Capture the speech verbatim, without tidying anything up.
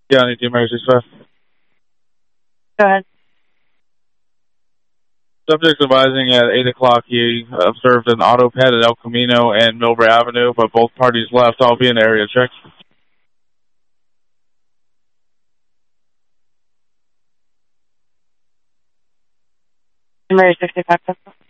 Yeah, I need to emergency fast. Go ahead. Subject advising at eight o'clock, he observed an auto ped at El Camino and Millbrae Avenue, but both parties left. I'll be in area check. Mary sixty-five.